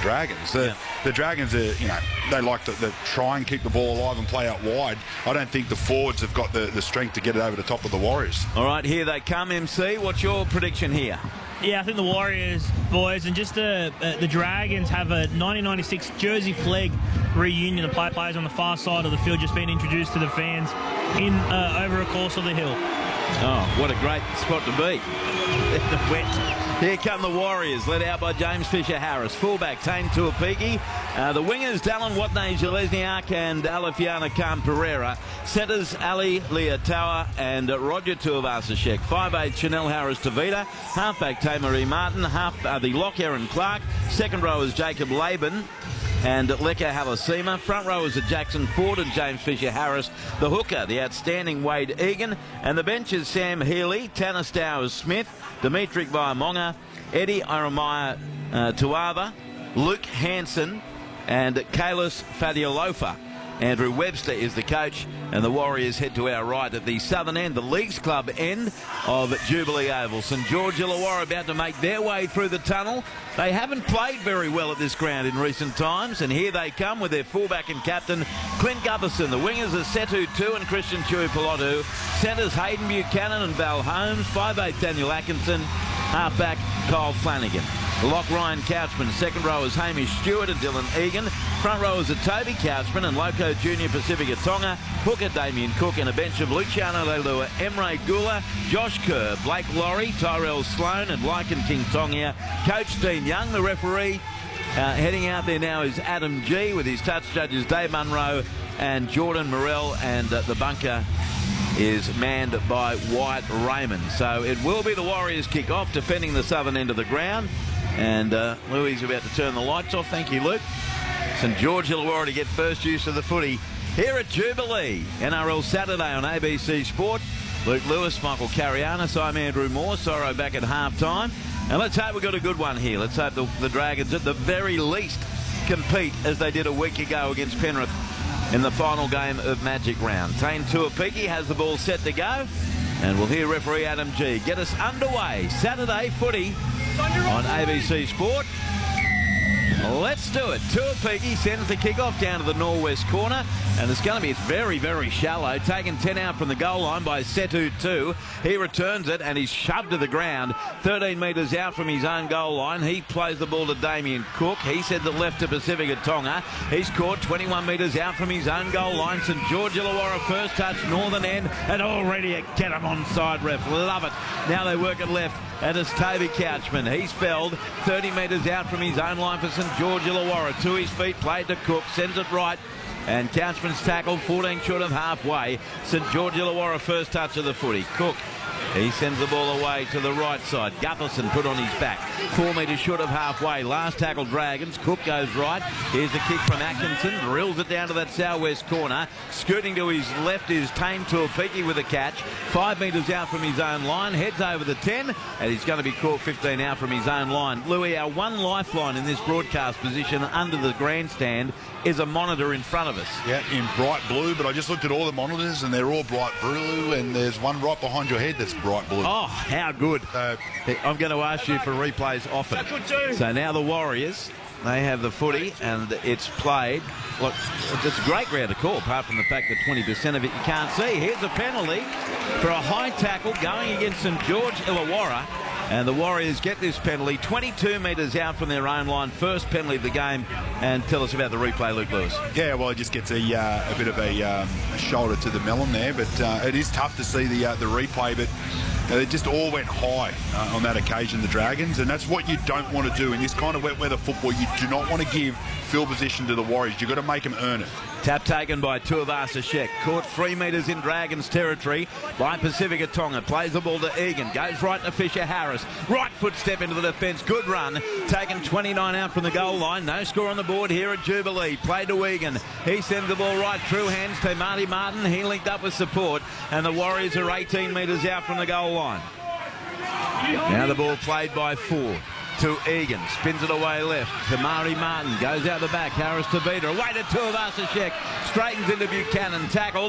Dragons. The Dragons are, they like to try and keep the ball alive and play out wide. I don't think the forwards have got the strength to get it over the top of the Warriors. All right, here they come, MC. What's your prediction here? Yeah, I think the Warriors, boys, and just the Dragons have a 1996 Jersey Flegg reunion. The players on the far side of the field just being introduced to the fans in over a course of the hill. Oh, what a great spot to be. The wet. Here come the Warriors, led out by James Fisher-Harris. Fullback, Tane Tuapiki. The wingers, Dallin Watney, Zelezniak and Alafiana Khan-Pereira. Centres, Ali Leotawa and Roger Tuivasa-Sheck. 5'8", Chanel Harris-Tavita. Halfback, Tamari Martin. The lock, Aaron Clark. Second row is Jacob Laban and Leka Halasima. Front rowers are Jackson Ford and James Fisher-Harris. The hooker, the outstanding Wade Egan. And the bench is Sam Healy, Tanner Stowers-Smith, Dimitri Vaiamonga, Eddie Aramiah Tuava, Luke Hansen and Kalis Fadiolofa. Andrew Webster is the coach, and the Warriors head to our right at the southern end, the Leagues Club end of Jubilee Oval. St George Illawarra about to make their way through the tunnel. They haven't played very well at this ground in recent times, and here they come with their fullback and captain, Clint Gutherson. The wingers are Setu Tu and Christian Tuipulotu. Centres, Hayden Buchanan and Val Holmes. 5'8", Daniel Atkinson. Halfback, Kyle Flanagan. The lock, Ryan Couchman. Second row is Hamish Stewart and Dylan Egan. Front rowers are Toby Couchman and Loco Junior Pacifica Tonga. Hooker, Damien Cook, and a bench of Luciano Leilua, Emre Gula, Josh Kerr, Blake Laurie, Tyrell Sloan and Lycan King Tongia. Coach Dean Young, the referee. Heading out there now is Adam G with his touch judges Dave Munro and Jordan Morell, and the bunker is manned by Wyatt Raymond. So it will be the Warriors kick off, defending the southern end of the ground. And Louis is about to turn the lights off. Thank you, Luke. St George Illawarra to get first use of the footy here at Jubilee. NRL Saturday on ABC Sport. Luke Lewis, Michael Carianis, I'm Andrew Moore. Sorrow back at half-time. And let's hope we've got a good one here. Let's hope the Dragons at the very least compete as they did a week ago against Penrith in the final game of Magic Round. Tane Tuapiki has the ball set to go. And we'll hear referee Adam G get us underway. Saturday footy on ABC Sport. Let's do it. Tuapiki sends the kick-off down to the northwest corner, and it's going to be very, very shallow. Taken 10 out from the goal line by Setu Tu. He returns it, and he's shoved to the ground. 13 metres out from his own goal line. He plays the ball to Damien Cook. He sends it left to Pacifica Tonga. He's caught 21 metres out from his own goal line. St George Illawarra first touch, northern end, and already a get him onside ref. Love it. Now they work it left. And it's Toby Couchman. He's felled 30 metres out from his own line for St George Illawarra. To his feet, played to Cook, sends it right. And Couchman's tackled 14 short of halfway. St George Illawarra first touch of the footy. Cook, he sends the ball away to the right side. Gutherson put on his back. 4 metres short of halfway. Last tackle, Dragons. Cook goes right. Here's the kick from Atkinson. Drills it down to that southwest corner. Scooting to his left is Tane Tuapiki with a catch. 5 metres out from his own line. Heads over the 10. And he's going to be caught 15 out from his own line. Louis, our one lifeline in this broadcast position under the grandstand is a monitor in front of us. Yeah, in bright blue, but I just looked at all the monitors and they're all bright blue, and there's one right behind your head that's bright blue. Oh, how good. I'm going to ask you for replays often. So now the Warriors, they have the footy and it's played. Look, it's a great ground to call, apart from the fact that 20% of it you can't see. Here's a penalty for a high tackle going against St George Illawarra. And the Warriors get this penalty 22 metres out from their own line. First penalty of the game. And tell us about the replay, Luke Lewis. Yeah, well, it just gets a bit of a shoulder to the melon there. But it is tough to see the replay. But they just all went high on that occasion, the Dragons. And that's what you don't want to do in this kind of wet weather football. You do not want to give field position to the Warriors. You've got to make them earn it. Tap taken by Tuivasa-Sheck. Caught 3 metres in Dragons territory by Pacifica Tonga. Plays the ball to Egan. Goes right to Fisher-Harris. Right foot step into the defence. Good run. Taken 29 out from the goal line. No score on the board here at Jubilee. Play to Egan. He sends the ball right through hands to Marty Martin. He linked up with support. And the Warriors are 18 metres out from the goal line. Now the ball played by Ford. To Egan, spins it away left to Mari Martin, goes out the back, Harris-Tavita, away to Tuivasa-Sheck, straightens into Buchanan, tackled,